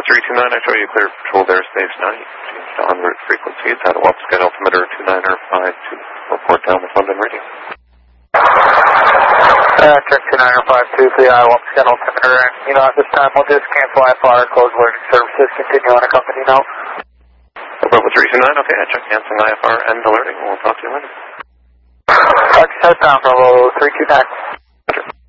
329, I show you clear patrol of airspace 9. Changed to en route frequencies at a Wapscale altimeter 2952. Report down with London radio. Check 2952 for the Wapscale altimeter. And, at this time we'll just cancel IFR, close learning services, continue on a company note. Bravo 329, okay, I check canceling IFR and alerting. We'll talk to you later. Touchdown, Bravo 329.